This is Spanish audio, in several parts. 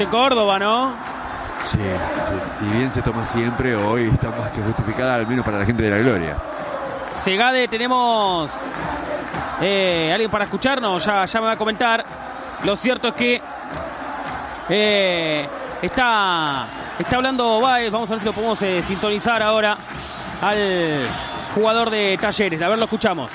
de Córdoba, ¿no? Sí, si bien se toma siempre, hoy está más que justificada, al menos para la gente de la Gloria. Segade, tenemos alguien para escucharnos, ya me va a comentar. Lo cierto es que está hablando Báez. Vamos a ver si lo podemos sintonizar ahora al jugador de Talleres. A ver, lo escuchamos.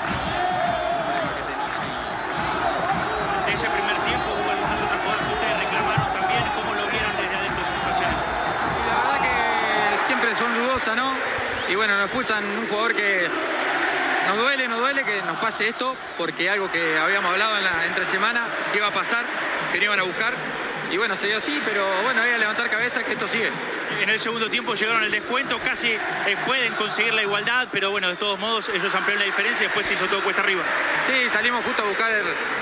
Ese primer tiempo hubo algunas otras jugadas que ustedes reclamaron también. ¿Cómo lo vieron desde adentro sus situaciones? Y la verdad que siempre son dudosas, ¿no? Y bueno, nos expulsan un jugador que nos duele que nos pase esto, porque algo que habíamos hablado en la entre semana, que iba a pasar, que no iban a buscar. Y bueno, se dio así, pero bueno, hay que levantar cabeza que esto sigue. En el segundo tiempo llegaron al descuento, casi pueden conseguir la igualdad, pero bueno, de todos modos ellos ampliaron la diferencia y después se hizo todo cuesta arriba. Sí, salimos justo a buscar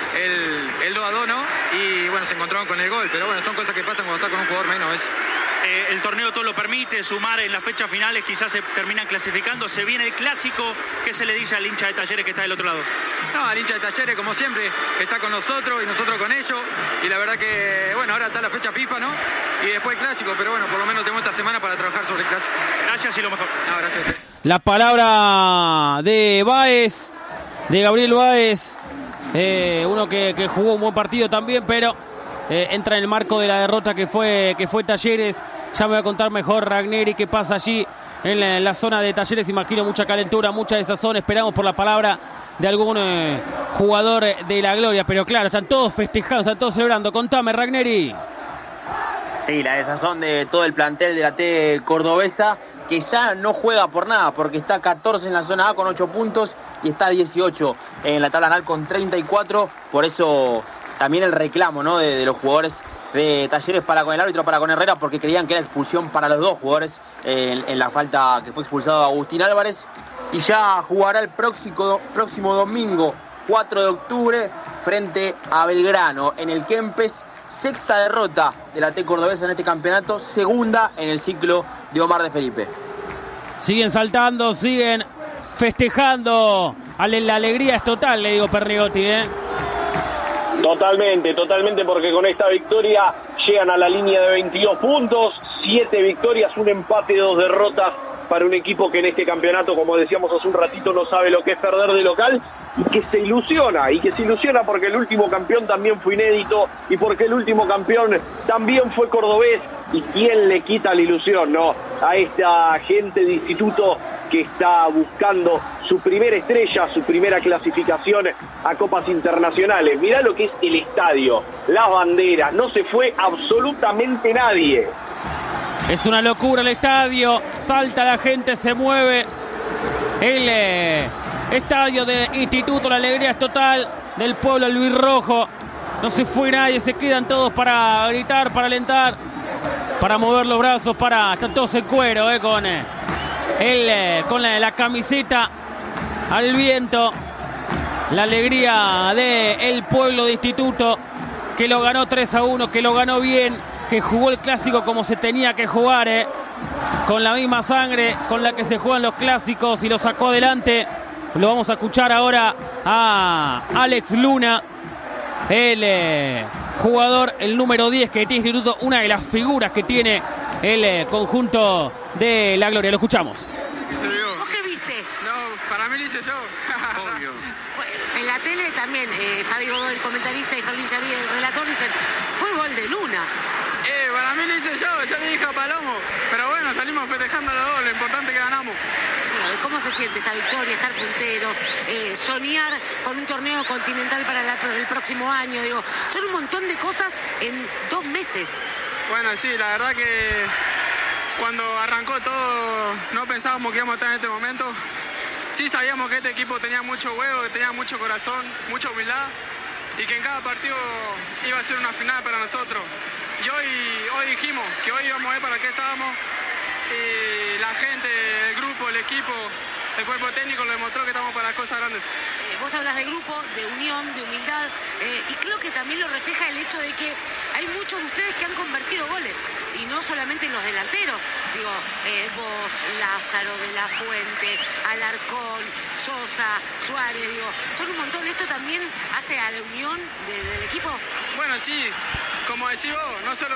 el 2-2, ¿no? Y bueno, se encontraron con el gol, pero bueno, son cosas que pasan cuando estás con un jugador menos. El torneo todo lo permite, sumar en las fechas finales, quizás se terminan clasificando. Se viene el clásico. ¿Qué se le dice al hincha de Talleres que está del otro lado? No, al hincha de Talleres, como siempre, está con nosotros y nosotros con ellos. Y la verdad que, bueno, ahora está la fecha FIFA, ¿no? Y después el clásico, pero bueno, por lo menos tenemos esta semana para trabajar sobre el clásico. Gracias y lo mejor. No, gracias a usted. La palabra de Báez, de Gabriel Báez, uno que jugó un buen partido también, pero entra en el marco de la derrota que fue Talleres. Ya me va a contar mejor Ragneri qué pasa allí en la zona de Talleres. Imagino mucha calentura, mucha desazón. Esperamos por la palabra de algún jugador de la Gloria, pero claro, están todos festejando, están todos celebrando. Contame, Ragneri. Sí, la desazón de todo el plantel de la T cordobesa, que ya no juega por nada, porque está 14 en la zona A con 8 puntos y está 18 en la tabla anual con 34. Por eso también el reclamo, ¿no?, de los jugadores de Talleres para con el árbitro, para con Herrera, porque creían que era expulsión para los dos jugadores en la falta que fue expulsado Agustín Álvarez. Y ya jugará el próximo domingo 4 de octubre frente a Belgrano en el Kempes. Sexta derrota de la T cordobesa en este campeonato, segunda en el ciclo de Omar de Felipe. Siguen saltando, siguen festejando. La alegría es total, le digo, Pernigotti, Totalmente, porque con esta victoria llegan a la línea de 22 puntos, 7 victorias, un empate, 2 derrotas para un equipo que en este campeonato, como decíamos hace un ratito, no sabe lo que es perder de local y que se ilusiona porque el último campeón también fue inédito y porque el último campeón también fue cordobés. ¿Y quién le quita la ilusión, no?, a esta gente de instituto que está buscando su primera estrella, su primera clasificación a copas internacionales? Mirá lo que es el estadio, las banderas, no se fue absolutamente nadie. Es una locura el estadio, salta la gente, se mueve. El estadio de Instituto, la alegría es total del pueblo albirrojo. No se fue nadie, se quedan todos para gritar, para alentar, para mover los brazos, están todos en cuero, con la camiseta al viento. La alegría del pueblo de Instituto, que lo ganó 3-1, que lo ganó bien, que jugó el clásico como se tenía que jugar, con la misma sangre con la que se juegan los clásicos, y lo sacó adelante. Lo vamos a escuchar ahora a Alex Luna, el jugador, el número 10 que tiene Instituto, una de las figuras que tiene el conjunto de la Gloria. Lo escuchamos. ¿Vos qué viste? No, para mí lo hice yo. Obvio. En la tele también, Fabi Godoy, el comentarista, y Ferlín Chaví, el relator, dicen, fue gol de Luna. Para mí lo hice yo le dije a Palomo. Pero bueno, salimos festejando los dos, lo importante es que ganamos. ¿Cómo se siente esta victoria, estar punteros, soñar con un torneo continental para el próximo año? Digo, son un montón de cosas en 2 meses. Bueno, sí, la verdad que cuando arrancó todo no pensábamos que íbamos a estar en este momento. Sí sabíamos que este equipo tenía mucho huevo, que tenía mucho corazón, mucha humildad y que en cada partido iba a ser una final para nosotros. Y hoy dijimos que hoy íbamos a ver para qué estábamos. Y la gente, el grupo, el equipo, el cuerpo técnico lo demostró que estamos para cosas grandes. Vos hablas de grupo, de unión, de humildad, y creo que también lo refleja el hecho de que hay muchos de ustedes que han convertido goles, y no solamente en los delanteros. Digo, vos, Lázaro, De la Fuente, Alarcón, Sosa, Suárez, digo, son un montón. ¿Esto también hace a la unión del equipo? Bueno, sí, como decís vos, no solo